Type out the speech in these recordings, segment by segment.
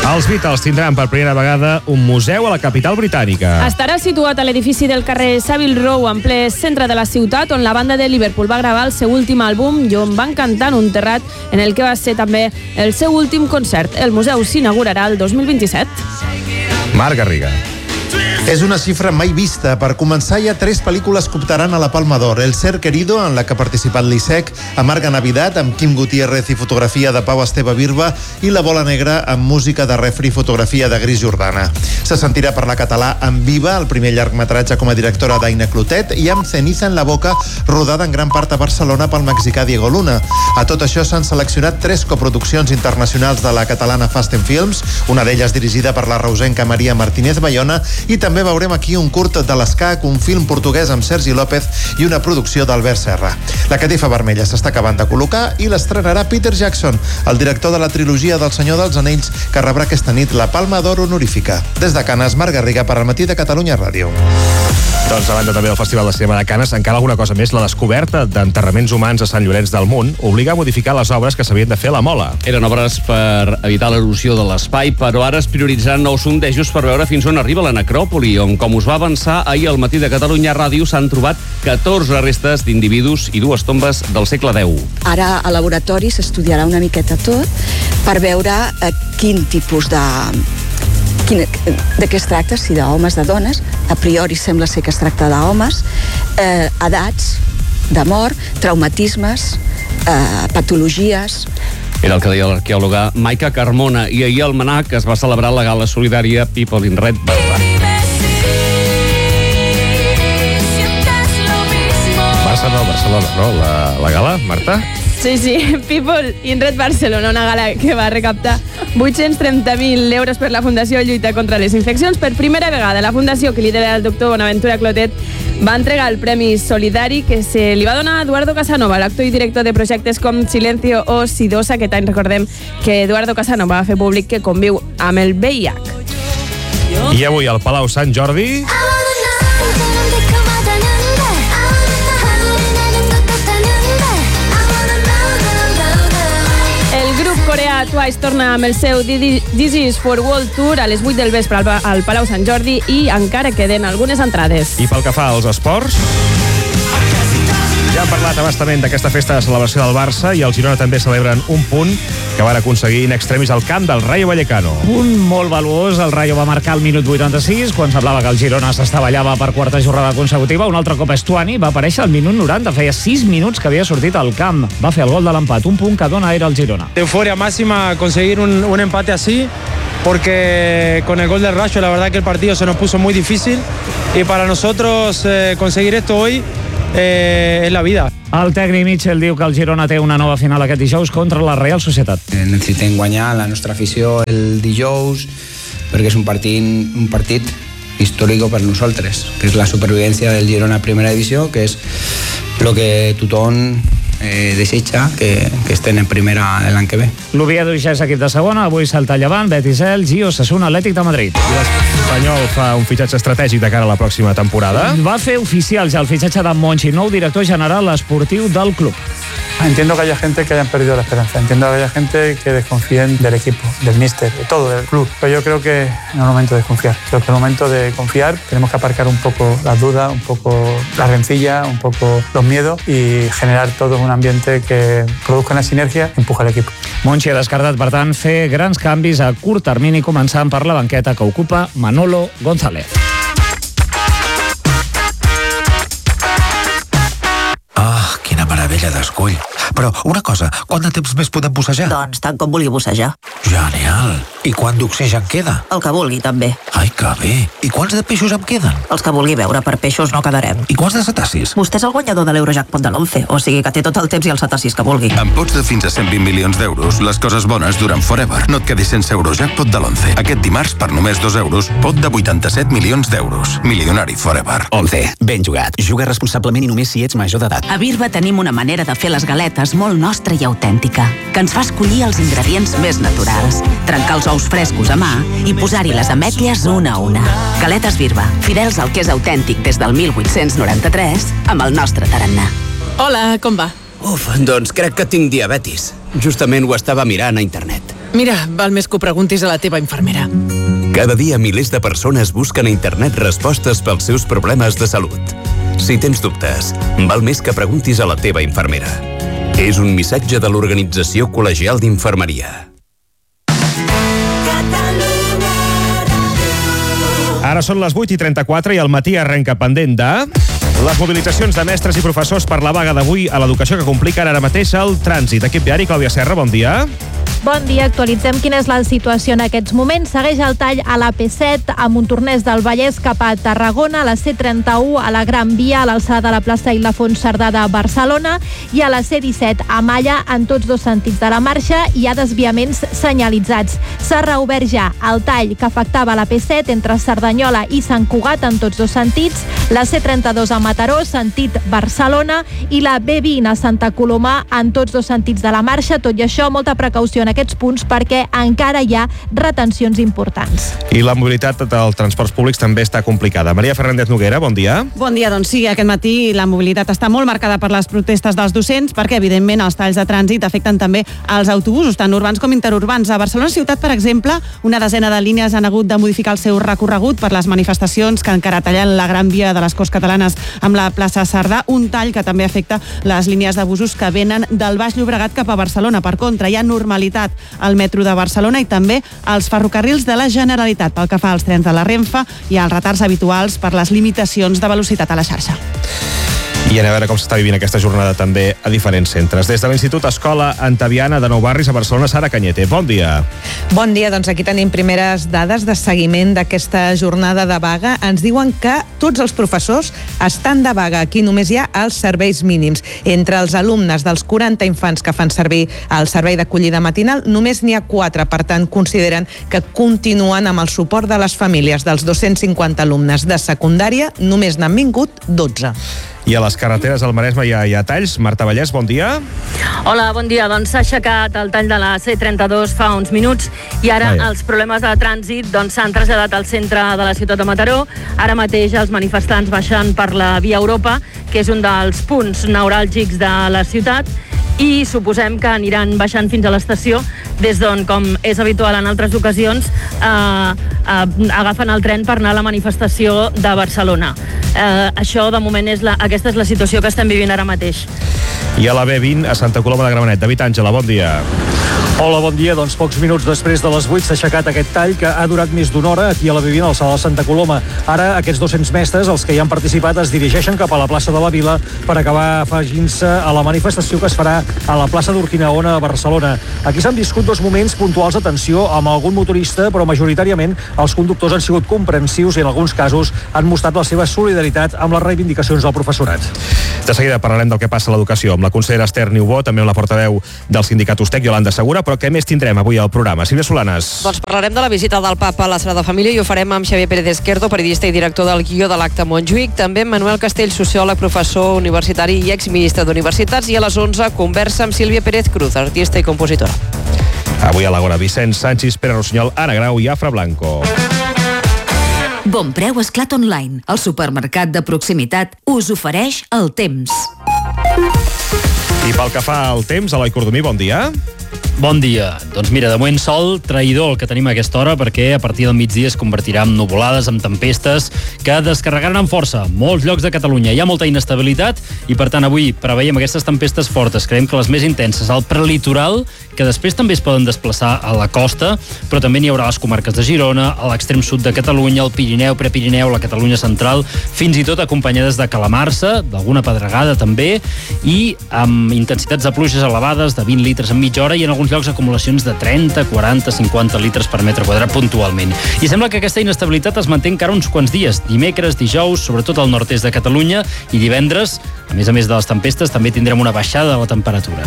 Els Beatles tindran per primera vegada un museu a la capital britànica. Estarà situat a l'edifici del carrer Savile Row, en ple centre de la ciutat, on la banda de Liverpool va gravar el seu últim àlbum i on van cantar en un terrat en el que va ser també el seu últim concert. El museu s'inaugurarà el 2027. Marc Garriga. És una xifra mai vista. Per començar, hi ha 3 pel·lícules que optaran a la Palma d'Or. El Ser Querido, en la que ha participat l'Isec, Amarga Navidad, amb Quim Gutiérrez i fotografia de Pau Esteve Birba, i La Bola Negra, amb música de Refri i fotografia de Gris Jordana. Se sentirà parlar català amb Viva, el primer llargmetratge com a directora d'Aina Clotet, i amb Ceniza en la boca, rodada en gran part a Barcelona pel mexicà Diego Luna. A tot això s'han seleccionat 3 coproduccions internacionals de la catalana Fast & Films, una d'elles dirigida per la reusenca Maria Martínez Bayona, i també veurem aquí un curt de l'Escac, un film portuguès amb Sergi López i una producció d'Albert Serra. La catifa vermella s'està acabant de col·locar i l'estrenarà Peter Jackson, el director de la trilogia del Senyor dels Anells, que rebrà aquesta nit la Palma d'Or honorífica. Des de Canes, Marc Garriga per al Matí de Catalunya Ràdio. Doncs a banda també del Festival de Cinema de Canes, encara alguna cosa més, la descoberta d'enterraments humans a Sant Llorenç del Munt obliga a modificar les obres que s'havien de fer a la Mola. Eren obres per evitar l'erosió de l'espai, però ara es prioritzaran nous sondejos per veure fins on arriba la necròpoli, on, com us va avançar ahir al Matí de Catalunya Ràdio, s'han trobat 14 restes d'individus i 2 tombes del segle X. Ara al laboratori s'estudiarà una miqueta tot per veure quin tipus de què es tracta, si d'homes, de dones. A priori sembla ser que es tracta d'homes, edats de mort, traumatismes, patologies. Era el que deia l'arqueòloga Maica Carmona, i ahir al MNAC es va celebrar la gala solidària People in Red Barcelona. Barcelona, no? La gala, Marta? Sí, People in Red Barcelona, una gala que va recaptar 830.000 euros per la Fundació Lluita contra les Infeccions. Per primera vegada, la fundació que lidera el doctor Bonaventura Clotet va entregar el Premi Solidari que se li va donar a Eduardo Casanova, l'actor i director de projectes com Silencio o Sidosa. Aquest any recordem que Eduardo Casanova va fer públic que conviu amb el VIH. I avui al Palau Sant Jordi... Coreà Twice torna amb el seu This Is for World Tour a les 8 del vespre al Palau Sant Jordi i encara queden algunes entrades. I pel que fa als esports, ja hem parlat abastament d'aquesta festa de celebració del Barça i el Girona també celebren un punt que van aconseguir in extremis al camp del Rayo Vallecano. Un molt valuós, el Rayo va marcar al minut 86, quan semblava que el Girona s'estavellava per quarta jornada consecutiva. Un altre cop Estuani va aparèixer al minut 90, feia 6 minuts que havia sortit al camp. Va fer el gol de l'empat, un punt que dona aire al Girona. Euforia máxima conseguir un empate así, porque con el gol del Rayo la verdad que el partido se nos puso muy difícil y para nosotros conseguir esto hoy és la vida. El tècnic Mitchell diu que el Girona té una nova final aquest dijous contra la Real Societat. Necessitem guanyar la nostra afició el dijous perquè és un partit històric per nosaltres, que és la supervivència del Girona a primera divisió, que és el que tothom desitja que estén en primera l'any que ve. L'Oviedo ja és equip de segona, avui salta Llevant, Betis, Elx, Osasuna, Atlètic de Madrid. I l'Espanyol fa un fitxatge estratègic de cara a la pròxima temporada. Va fer oficial ja el fitxatge de Monchi, nou director general esportiu del club. Entiendo que haya gente que hayan perdido la esperanza, entiendo que haya gente que desconfíen del equipo, del míster, de todo, del club. Pero yo creo que no es el momento de desconfiar. Creo que es el momento de confiar. Tenemos que aparcar un poco las dudas, un poco la rencilla, un poco los miedos y generar todo un ambiente que produzca una sinergia i empuja l'equip. Monchi ha descartat, per tant, fer grans canvis a curt termini, començant per la banqueta que ocupa Manolo González. Quina meravella d'escull. Però una cosa, quant de temps més podem bussejar? Doncs tant com vulgui bussejar. Genial. I quant d'oxigen queda? El que vulgui, també. Ai, que bé. I quants de peixos em queden? Els que vulgui veure, per peixos no quedarem. I quants de cetacis? Vostè és el guanyador de l'Eurojackpot de l'11, o sigui que té tot el temps i els cetacis que vulgui. Amb pots de fins a 120 milions d'euros, les coses bones duren forever. No et quedis sense Eurojackpot de l'11. Aquest dimarts, per només 2 euros, pot de 87 milions d'euros. Milionari forever. 11. Ben jugat. Juga responsablement i només si ets major d'edat. A Birba tenim una manera de fer les galetes molt nostra i autèntica, que ens fa escollir els ingredients més naturals, trencar els ous frescos a mà i posar-hi les ametlles una a una. Galetes Birba, fidels al que és autèntic des del 1893, amb el nostre tarannà. Hola, com va? Uf, doncs crec que tinc diabetis. Justament ho estava mirant a internet. Mira, val més que ho preguntis a la teva infermera. Cada dia milers de persones busquen a internet respostes pels seus problemes de salut. Si tens dubtes, val més que preguntis a la teva infermera. És un missatge de l'Organització Col·legial d'Infermeria. Ara són les 8:34 i el matí arrenca pendent de... les mobilitzacions de mestres i professors per la vaga d'avui a l'educació que compliquen ara mateix el trànsit. Equip diari, Clàudia Serra, bon dia. Bon dia, actualitzem quina és la situació en aquests moments. Segueix el tall a la P7, a Montornès del Vallès cap a Tarragona, a la C31, a la Gran Via, a l'alçada de la plaça Ildefons Cerdà de Barcelona i a la C17 a Malla en tots dos sentits de la marxa hi ha desviaments senyalitzats. S'ha reobert ja el tall que afectava la P7 entre Cerdanyola i Sant Cugat en tots dos sentits, la C32 a Mataró, sentit Barcelona, i la B20 a Santa Coloma en tots dos sentits de la marxa. Tot i això, molta precaució en aquests punts perquè encara hi ha retencions importants. I la mobilitat dels transports públics també està complicada. Maria Fernández Noguera, bon dia. Bon dia, doncs sí, aquest matí la mobilitat està molt marcada per les protestes dels docents perquè, evidentment, els talls de trànsit afecten també els autobusos, tant urbans com interurbans. A Barcelona ciutat, per exemple, una desena de línies han hagut de modificar el seu recorregut per les manifestacions que encara tallen la Gran Via de les Corts Catalanes amb la plaça Cerdà, un tall que també afecta les línies de busos que venen del Baix Llobregat cap a Barcelona. Per contra, hi ha normalitat al metro de Barcelona i també als ferrocarrils de la Generalitat. Pel que fa als trens de la Renfe, hi ha els retards habituals per les limitacions de velocitat a la xarxa. I anem a veure com s'està vivint aquesta jornada també a diferents centres. Des de l'Institut Escola Antaviana de Nou Barris a Barcelona, Sara Cañete. Bon dia. Bon dia, doncs aquí tenim primeres dades de seguiment d'aquesta jornada de vaga. Ens diuen que tots els professors estan de vaga. Aquí només hi ha els serveis mínims. Entre els alumnes dels 40 infants que fan servir el servei d'acollida matinal, només n'hi ha 4. Per tant, consideren que continuen amb el suport de les famílies. Dels 250 alumnes de secundària, només n'han vingut 12. I a les carreteres del Maresme hi ha talls. Marta Vallès, bon dia. Hola, bon dia. Doncs s'ha aixecat el tall de la C32 fa uns minuts i ara els problemes de trànsit s'han traslladat al centre de la ciutat de Mataró. Ara mateix els manifestants baixen per la Via Europa, que és un dels punts neuràlgics de la ciutat, i suposem que aniran baixant fins a l'estació, des d'on, com és habitual en altres ocasions, agafen el tren per anar a la manifestació de Barcelona. Això, de moment, aquesta és la situació que estem vivint ara mateix. I a la B20 a Santa Coloma de Gramenet. David Àngela, bon dia. Hola, bon dia. Doncs pocs minuts després de les 8 s'ha aixecat aquest tall que ha durat més d'una hora aquí a la B20 a l'alçada de Santa Coloma. Ara aquests 200 mestres, els que hi han participat, es dirigeixen cap a la plaça de la Vila per acabar afegint-se a la manifestació que es farà a la plaça d'Urquinaona a Barcelona. Aquí s'han viscut dos moments puntuals de tensió amb algun motorista, però majoritàriament els conductors han sigut comprensius i en alguns casos han mostrat la seva solidaritat amb les reivindicacions del professorat. De seguida parlarem del que passa a l'educació amb la consellera Esther Niubó, també amb la portaveu del sindicat USTEC, Yolanda Segura, però què més tindrem avui al programa? Sílvia Solanes. Doncs parlarem de la visita del papa a la Sagrada Família i ho farem amb Xavier Pérez Esquerdo, periodista i director del guió de l'acte Montjuïc, també amb Manuel Castell, sociòleg, professor universitari i exministre d'Universitats, i a les 11 conversa amb Sílvia Pérez Cruz, artista i compositora. Avui a l'Agora, Vicenç Sánchez, Pere Rossinyol, Anna Grau i Afra Blanco. Bon Preu Esclat Online, el supermercat de proximitat, us ofereix el temps. I pel que fa al temps, Eloi Cordomí, bon dia. Bon dia. Doncs mira, de moment sol, traïdor el que tenim a aquesta hora, perquè a partir del migdia es convertirà en nuvolades, en tempestes, que descarregaran amb força molts llocs de Catalunya. Hi ha molta inestabilitat i, per tant, avui preveiem aquestes tempestes fortes. Creiem que les més intenses al prelitoral, que després també es poden desplaçar a la costa, però també n'hi haurà a les comarques de Girona, a l'extrem sud de Catalunya, el Pirineu, Prepirineu, la Catalunya central, fins i tot acompanyades de calamarsa, d'alguna pedregada també, i amb intensitats de pluges elevades de 20 litres en mitja hora i en alguns llocs acumulacions de 30, 40, 50 litres per metre quadrat puntualment. I sembla que aquesta inestabilitat es manté encara uns quants dies. Dimecres, dijous, sobretot al nord-est de Catalunya, i divendres, a més de les tempestes, també tindrem una baixada de la temperatura.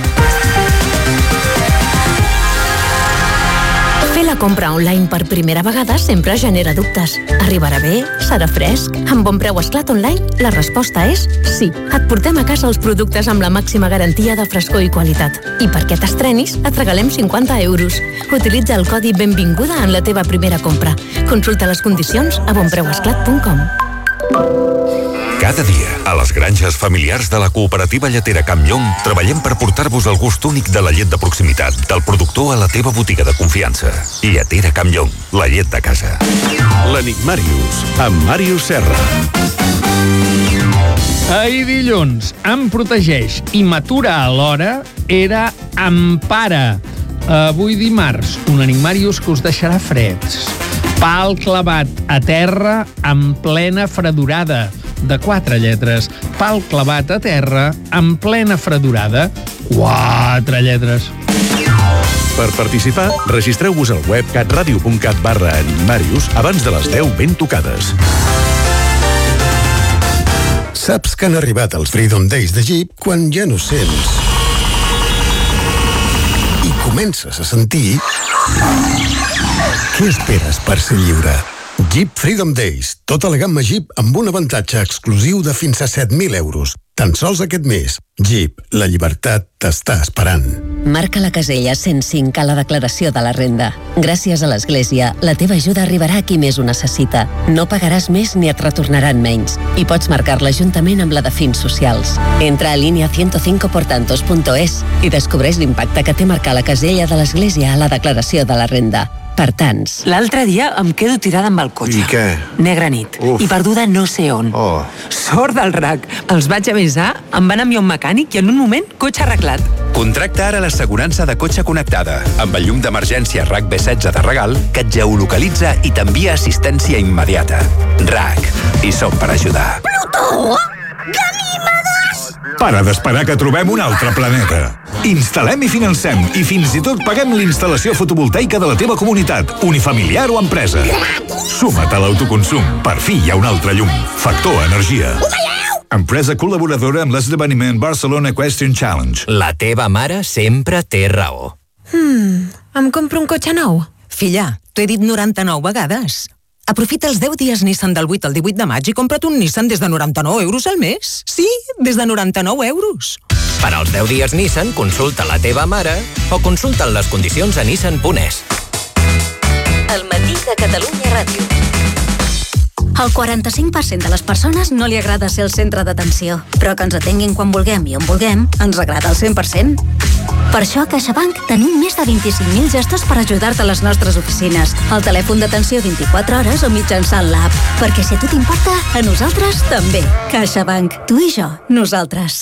Fer la compra online per primera vegada sempre genera dubtes. Arribarà bé? Serà fresc? Amb Bon Preu Esclat Online, la resposta és sí. Et portem a casa els productes amb la màxima garantia de frescor i qualitat. I perquè t'estrenis, et regalem 50 euros. Utilitza el codi Benvinguda en la teva primera compra. Consulta les condicions a bonpreuesclat.com. Cada dia, a les granges familiars de la cooperativa lletera Campllong, treballem per portar-vos el gust únic de la llet de proximitat, del productor a la teva botiga de confiança. Lletera Campllong, la llet de casa. L'Enigmàrius, amb Màrius Serra. Ahir dilluns, em protegeix i m'atura alhora era Empara. Avui dimarts, un Enigmàrius que us deixarà freds. Pal clavat a terra en plena fredurada. De 4 lletres. Pal clavat a terra en plena fredurada. 4 lletres. Per participar, registreu-vos al web catradio.cat/Enigmàrius abans de les 10 ben tocades. Saps que han arribat els Freedom Days de Jeep quan ja no sents i comences a sentir. Què esperes per ser lliure? Jeep Freedom Days. Tota la gamma Jeep amb un avantatge exclusiu de fins a 7.000 euros. Tan sols aquest mes. Jeep, la llibertat t'està esperant. Marca la casella 105 a la declaració de la renda. Gràcies a l'Església, la teva ajuda arribarà a qui més ho necessita. No pagaràs més ni et retornaran menys. I pots marcar-la juntament amb la de fins socials. Entra a linea105portantos.es i descobreix l'impacte que té marcar la casella de l'Església a la declaració de la renda. Per tants. L'altre dia em quedo tirada amb el cotxe. I què? Negra nit. I perduda no sé on. Sort del RAC. Els vaig avisar, em van enviar un mecànic i en un moment, cotxe arreglat. Contracta ara l'assegurança de cotxe connectada amb el llum d'emergència RAC B16 de regal que et geolocalitza i t'envia assistència immediata. RAC. I som per ajudar. Plutó! Para d'esperar que trobem un altre planeta. Instal·lem i financem i fins i tot paguem l'instal·lació fotovoltaica de la teva comunitat, unifamiliar o empresa. Suma't a l'autoconsum. Per fi hi ha un altre llum. Factor Energia. Empresa col·laboradora amb l'esdeveniment Barcelona Equestrian Challenge. La teva mare sempre té raó. Em compro un cotxe nou? Filla, t'ho he dit 99 vegades. Aprofita els 10 dies Nissan del 8 al 18 de maig i compra't un Nissan des de 99 euros al mes. Sí, des de 99 euros. Per als 10 dies Nissan, consulta la teva mare o consulta les condicions a nissan.es. El matí de Catalunya Ràdio. Al 45% de les persones no li agrada ser el centre d'atenció, però que ens atenguin quan vulguem i on vulguem ens agrada al 100%. Per això a CaixaBank tenim més de 25.000 gestors per ajudar-te a les nostres oficines, al telèfon d'atenció 24 hores o mitjançant l'app. Perquè si a tu t'importa, a nosaltres també. CaixaBank. Tu i jo. Nosaltres.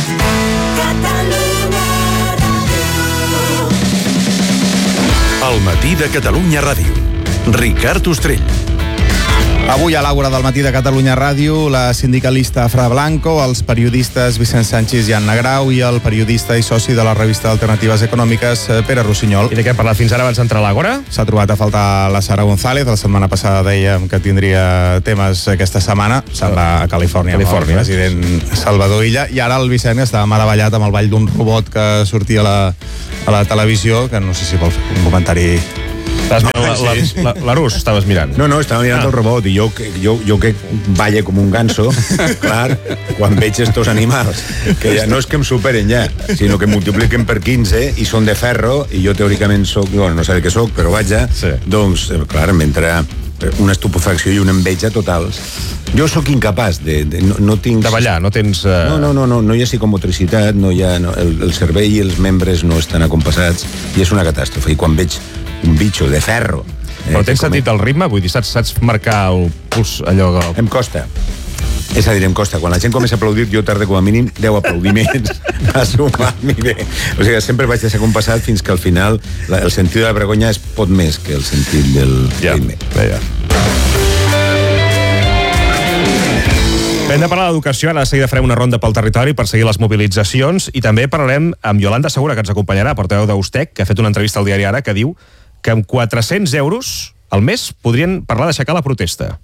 El matí de Catalunya Ràdio. Ricard Ostrell. Avui a l'Àgora del matí de Catalunya Ràdio, la sindicalista Fra Blanco, els periodistes Vicent Sánchez i Anna Grau i el periodista i soci de la revista d'Alternatives Econòmiques, Pere Rossinyol. I de què ha parlat fins ara abans d'entrar a l'Àgora? S'ha trobat a faltar la Sara González. La setmana passada dèiem que tindria temes aquesta setmana. Se'n va a Califòrnia amb el president Salvador Illa. I ara el Vicent estava meravellat amb el ball d'un robot que sortia a la televisió, que no sé si vol fer un comentari. La Rus estaves mirant. No, estava mirant el robot i jo que balle com un ganso, clar, quan veig estos animals, que ja no és que em superen ja, sinó que multipliquen per 15 i són de ferro i jo teòricament soc, no sé què soc, però vaig doncs, clar, m'entra una estupefacció i una enveja totals. Jo sóc incapaç no tinc... De ballar, no tens... No hi ha psicomotricitat, no hi ha... El cervell i els membres no estan acompassats i és una catàstrofe. I quan veig un bitxo de ferro... Però tens sentit el ritme? Vull dir, saps marcar el puls allò... Em costa. És a dir, em costa. Quan la gent comença a aplaudir, jo tarda com a mínim 10 aplaudiments a sumar-m'hi bé. O sigui, sempre vaig deixar compassat fins que al final el sentit de la vergonya es pot més que el sentit del ritme. Hem de parlar d'educació, ara de seguida farem una ronda pel territori per seguir les mobilitzacions i també parlarem amb Yolanda Segura, que ens acompanyarà, portaveu d'Eustec, que ha fet una entrevista al diari Ara que diu que amb 400 euros al mes podrien parlar d'aixecar la protesta.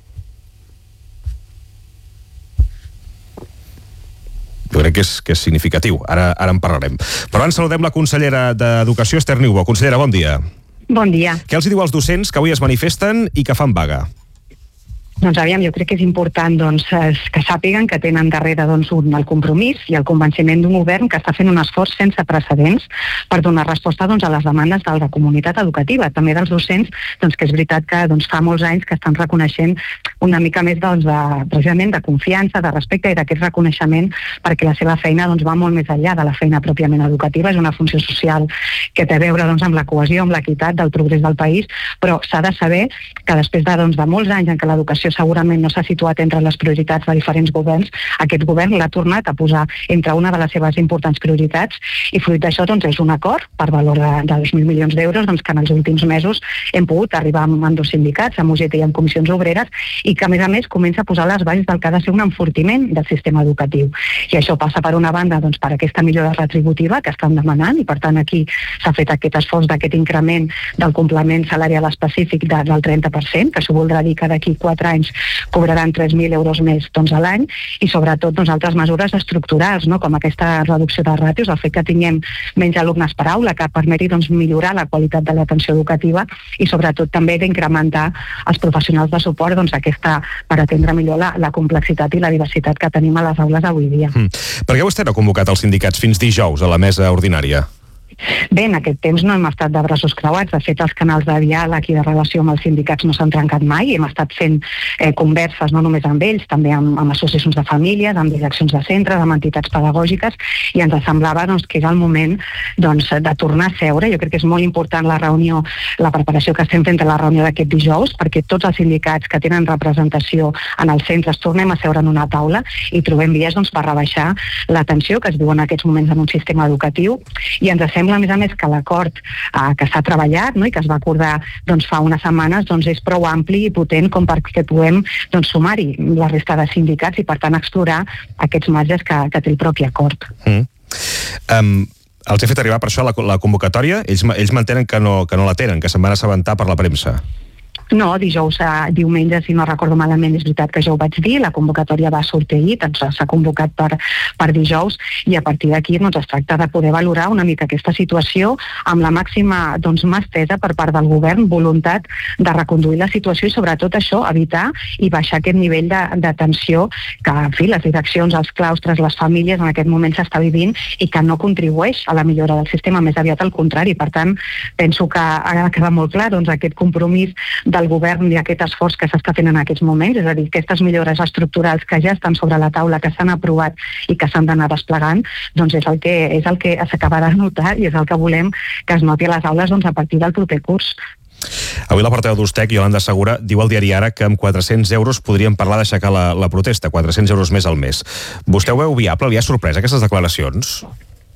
Jo crec que és significatiu. Ara en parlarem. Però abans saludem la consellera d'Educació, Esther Niubó. Consellera, bon dia. Bon dia. Què els diu als docents que avui es manifesten i que fan vaga? Doncs aviam, jo crec que és important que sàpiguen que tenen darrere el compromís i el convenciment d'un govern que està fent un esforç sense precedents per donar resposta a les demandes de la comunitat educativa, també dels docents, que és veritat que fa molts anys que estan reconeixent una mica més precisament de confiança, de respecte i d'aquest reconeixement, perquè la seva feina va molt més enllà de la feina pròpiament educativa, és una funció social que té a veure amb la cohesió, amb l'equitat del progrés del país, però s'ha de saber que després de molts anys en què l'educació segurament no s'ha situat entre les prioritats de diferents governs, aquest govern l'ha tornat a posar entre una de les seves importants prioritats i fruit d'això és un acord per valor de 2.000 milions d'euros que en els últims mesos hem pogut arribar amb dos sindicats, amb UGT i amb comissions obreres, i que a més comença a posar les bases del que ha de ser un enfortiment del sistema educatiu. I això passa per una banda per aquesta millora retributiva que estan demanant i per tant aquí s'ha fet aquest esforç d'aquest increment del complement salarial específic del 30%, que això voldrà dir que d'aquí 4 anys cobraran 3.000 euros més a l'any, i sobretot altres mesures estructurals, com aquesta reducció de ràtios, el fet que tinguem menys alumnes per aula, que permeti millorar la qualitat de l'atenció educativa i sobretot també d'incrementar els professionals de suport per atendre millor la complexitat i la diversitat que tenim a les aules avui dia. Per què vostè no ha convocat els sindicats fins dijous a la mesa ordinària? Bé, en aquest temps no hem estat de braços creuats. De fet, els canals de diàleg i de relació amb els sindicats no s'han trencat mai. Hem estat fent converses no només amb ells, també amb associacions de famílies, amb direccions de centres, amb entitats pedagògiques, i ens semblava que era el moment de tornar a seure. Jo crec que és molt important la reunió, la preparació que estem fent a la reunió d'aquest dijous, perquè tots els sindicats que tenen representació en els centres tornem a seure en una taula i trobem vies per rebaixar la tensió que es viu en aquests moments en un sistema educatiu, i ens sembla a més que l'acord que s'ha treballat i que es va acordar fa unes setmanes és prou ampli i potent com perquè puguem sumar-hi la resta de sindicats i per tant explorar aquests marges que té el propi acord. Els he fet arribar per això la convocatòria, ells mantenen que no la tenen, que se'n van assabentar per la premsa. No, diumenge, si no recordo malament, és veritat que jo ho vaig dir, la convocatòria va sortir ahir, s'ha convocat per dijous, i a partir d'aquí es tracta de poder valorar una mica aquesta situació amb la màxima mà estesa per part del govern, voluntat de reconduir la situació i sobretot això, evitar i baixar aquest nivell de tensió que, en fi, les direccions, els claustres, les famílies en aquest moment s'està vivint i que no contribueix a la millora del sistema, més aviat al contrari. Per tant, penso que ha quedat molt clar aquest compromís del govern i aquest esforç que s'està fent en aquests moments, és a dir, aquestes millores estructurals que ja estan sobre la taula, que s'han aprovat i que s'han d'anar desplegant, és el que s'acabarà de notar i és el que volem que es noti a les aules a partir del proper curs. Avui la portaveu d'Ustec, Iolanda Segura, diu al diari Ara que amb 400 euros podríem parlar d'aixecar la protesta, 400 euros més al mes. Vostè ho veu viable? Li ha sorprès aquestes declaracions?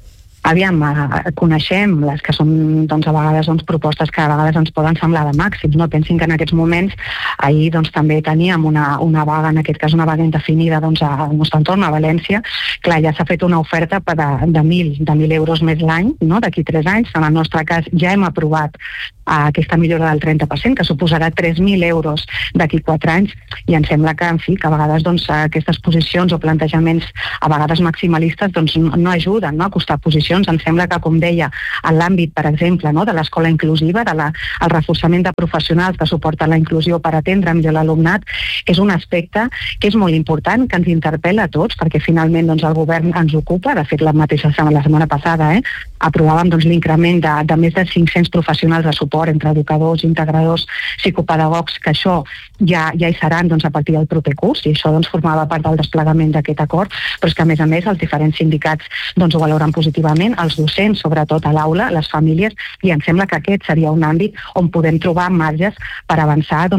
Aviam, coneixem les que són a vegades propostes que a vegades ens poden semblar de màxims, no? Pensin que en aquests moments ahir també teníem una vaga, en aquest cas una vaga indefinida al nostre entorn, a València. Clar, ja s'ha fet una oferta de 1.000 euros més l'any, d'aquí 3 anys. En el nostre cas ja hem aprovat aquesta millora del 30%, que suposarà 3.000 euros d'aquí 4 anys, i em sembla que, en fi, que a vegades aquestes posicions o plantejaments a vegades maximalistes no ajuden a acostar posicions. Em sembla que, com deia, en l'àmbit, per exemple, de l'escola inclusiva, el reforçament de professionals que suporten la inclusió per atendre millor l'alumnat, és un aspecte que és molt important, que ens interpel·la a tots, perquè finalment el govern ens ocupa. De fet, la setmana passada aprovàvem l'increment de més de 500 professionals de suport entre educadors, integradors, psicopedagogs, que això ja hi seran a partir del proper curs, i això formava part del desplegament d'aquest acord, però és que a més els diferents sindicats ho valoren positivament, els docents, sobretot a l'aula, les famílies, i em sembla que aquest seria un àmbit on podem trobar marges per avançar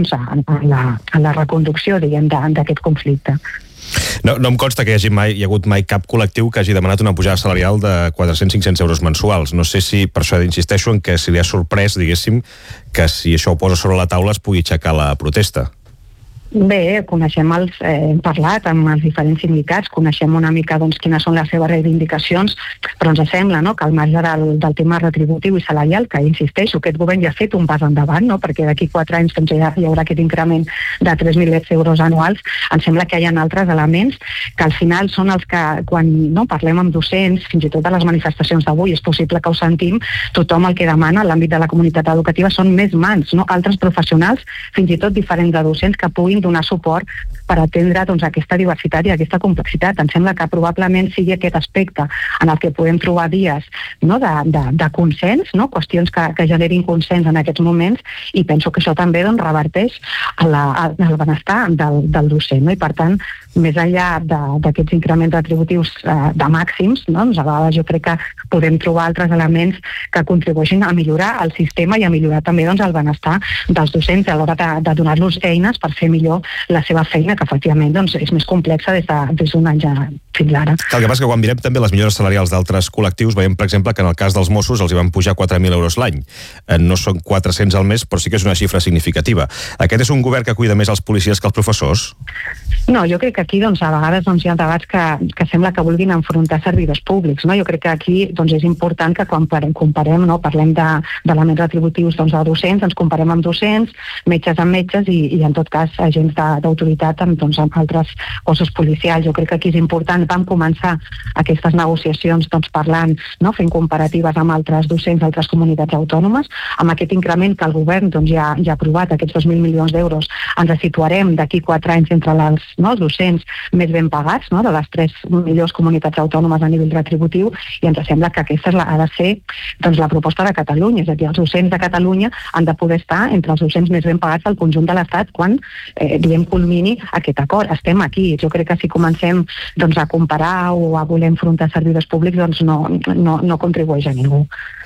en la reconducció, d'aquest conflicte. No em consta que hi ha hagut mai cap col·lectiu que hagi demanat una pujada salarial de 400-500 euros mensuals. No sé si, per això insisteixo en que si li ha sorprès, diguéssim, que si això ho posa sobre la taula es pugui aixecar la protesta. Bé, hem parlat amb els diferents sindicats, coneixem una mica quines són les seves reivindicacions, però ens sembla que al marge del tema retributiu i salarial, que insisteixo, aquest govern ja ha fet un pas endavant, perquè d'aquí 4 anys ja hi haurà aquest increment de 3.000 euros anuals, em sembla que hi ha altres elements que al final són els que, quan parlem amb docents, fins i tot a les manifestacions d'avui, és possible que ho sentim, tothom el que demana a l'àmbit de la comunitat educativa són més mans, altres professionals, fins i tot diferents de docents, que puguin puguin donar suport per atendre doncs, aquesta diversitat i aquesta complexitat. Em sembla que probablement sigui aquest aspecte en el que podem trobar vies, no, de consens, no, qüestions que generin consens en aquests moments, i penso que això també doncs, reverteix al benestar del docent. No? I per tant, més enllà d'aquests increments retributius de màxims, no? Doncs a vegades jo crec que podem trobar altres elements que contribueixin a millorar el sistema i a millorar també doncs, el benestar dels docents a l'hora de donar-los eines per fer millor la seva feina, que efectivament doncs, és més complexa des d'un any ja fins ara. El que passa que quan mirem també les millores salarials d'altres col·lectius, veiem, per exemple, que en el cas dels Mossos els hi van pujar 4.000 euros l'any. No són 400 al mes, però sí que és una xifra significativa. Aquest és un govern que cuida més els policies que els professors? No, jo crec que aquí doncs, a vegades doncs, hi ha debats que sembla que vulguin enfrontar servidors públics. No? Jo crec que aquí doncs, és important que quan comparem, no? Parlem d'elements retributius doncs, de docents, ens comparem amb docents, metges amb metges i en tot cas agents d'autoritat amb altres cossos policials. Jo crec que aquí és important. Vam començar aquestes negociacions doncs, parlant, no? Fent comparatives amb altres docents d'altres comunitats autònomes. Amb aquest increment que el govern doncs, ja ha aprovat, aquests 2.000 milions d'euros, ens situarem d'aquí 4 anys entre els docents més ben pagats, no? De les 3 millors comunitats autònomes a nivell retributiu, i ens sembla que aquesta ha de ser doncs, la proposta de Catalunya. És a dir, els docents de Catalunya han de poder estar entre els docents més ben pagats del conjunt de l'Estat quan culmini aquest acord. Estem aquí. Jo crec que si comencem doncs, a comparar o a voler enfrontar servidors públics doncs no contribueix a ningú.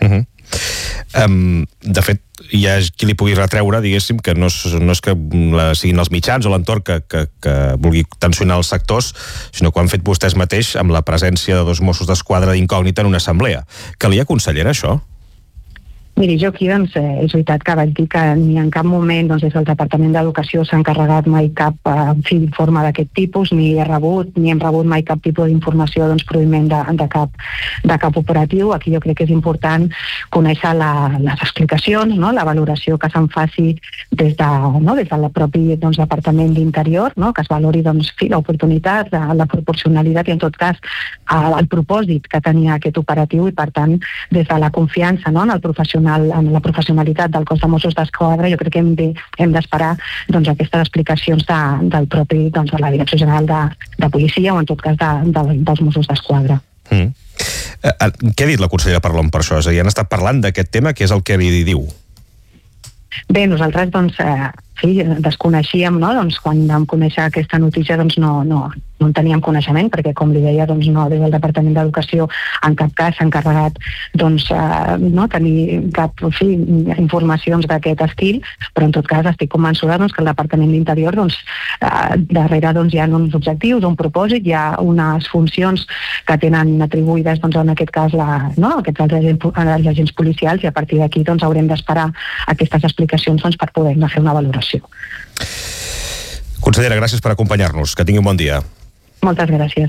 De fet, hi ha qui li pugui retreure, diguéssim, que no és que siguin els mitjans o l'entorn que vulgui tensionar els sectors, sinó que ho han fet vostès mateix amb la presència de 2 Mossos d'Esquadra d'incògnita en una assemblea. Calia, consellera, això? Miri, jo aquí doncs, és veritat que vaig dir que ni en cap moment doncs, des del Departament d'Educació s'ha encarregat mai cap informe d'aquest tipus, ni hem rebut mai cap tipus d'informació doncs, provinent de cap operatiu. Aquí jo crec que és important conèixer les explicacions, no? La valoració que se'n faci des del propi doncs, Departament d'Interior, no? Que es valori doncs, l'oportunitat, la proporcionalitat i en tot cas el propòsit que tenia aquest operatiu, i per tant des de la confiança, no? En la professionalitat del cos de Mossos d'Esquadra, jo crec que hem d'esperar doncs, aquestes explicacions del propi de la Direcció General de Policia o en tot cas dels Mossos d'Esquadra. Què ha dit la consellera Parlon per això? És a dir, han estat parlant d'aquest tema, què és el que li diu? Bé, nosaltres doncs, desconeixíem, no? Doncs, quan vam conèixer aquesta notícia doncs, no en teníem coneixement, perquè com li deia doncs, no, des del Departament d'Educació en cap cas s'ha encarregat doncs, no tenir cap informacions d'aquest estil, però en tot cas estic convençuda doncs, que el Departament d'Interior doncs, darrere doncs, hi ha uns objectius, un propòsit, hi ha unes funcions que tenen atribuïdes doncs, en aquest cas aquests altres agents policials, i a partir d'aquí doncs, haurem d'esperar aquestes explicacions doncs, per poder-ne fer una valoració. Consellera, gràcies per acompanyar-nos. Que tingui un bon dia. Moltes gràcies.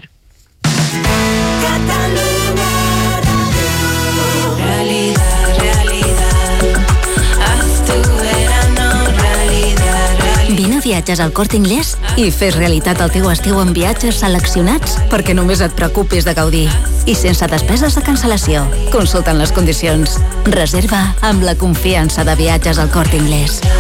Vine a Viatges al Corte Inglés i fes realitat el teu estiu amb viatges seleccionats perquè només et preocupis de gaudir. I sense despeses de cancel·lació. Consulta'n les condicions. Reserva amb la confiança de Viatges al Corte Inglés.